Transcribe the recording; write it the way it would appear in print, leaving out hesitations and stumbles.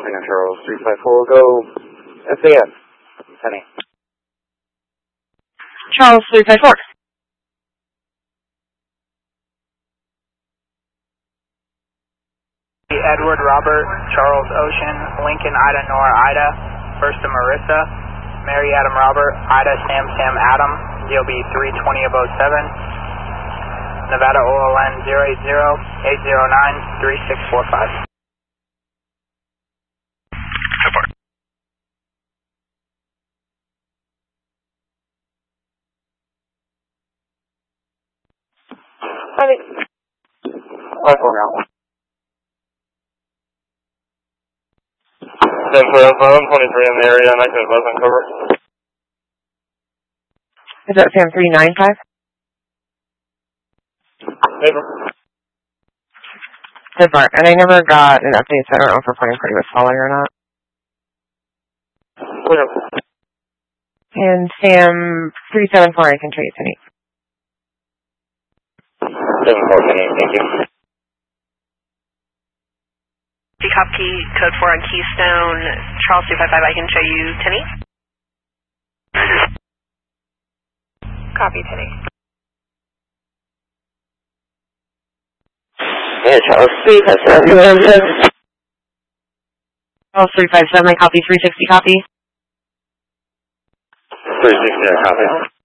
Second Charles 354, go SAS. Penny. Charles 354. Edward Robert, Charles Ocean, Lincoln Ida Nora Ida, first to Marissa, Mary Adam Robert, Ida Sam Sam Adam, DOB 320 above 7, Nevada OLN 080-809-3645. Rifle now. 10 for info, 23 in the area, 19 above uncover. Is that Sam 395? Paper. Good mark. And I never got an update, so I don't know if reporting party was following or not. Clear. And Sam 374, I can show you tonight. 7-4, Penny, thank you. Copy, code 4 on Keystone, Charles 255, I can show you Tenny. Copy, Tenny. Yeah, Charles 357. Charles 357, I copy 360 copy. 360, I copy.